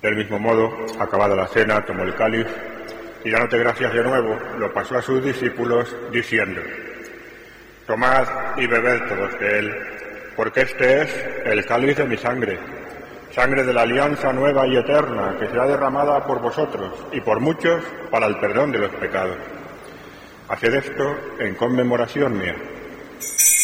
Del mismo modo, acabada la cena, tomó el cáliz y, dándote gracias de nuevo, lo pasó a sus discípulos, diciendo: Tomad y bebed todos de él, porque este es el cáliz de mi sangre, sangre de la alianza nueva y eterna, que será derramada por vosotros y por muchos para el perdón de los pecados. Haced esto en conmemoración mía.